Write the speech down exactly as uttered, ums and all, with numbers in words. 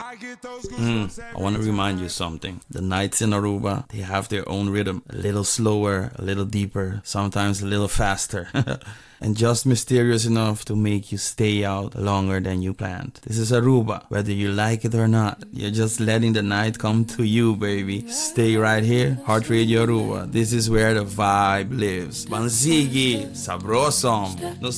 Mm, I want to remind you something. The nights in Aruba, they have their own rhythm. A little slower, a little deeper, sometimes a little faster. And just mysterious enough to make you stay out longer than you planned. This is Aruba. Whether you like it or not, you're just letting the night come to you, baby. Stay right here, Heart Radio Aruba. This is where the vibe lives. Bansigi, sabrosom.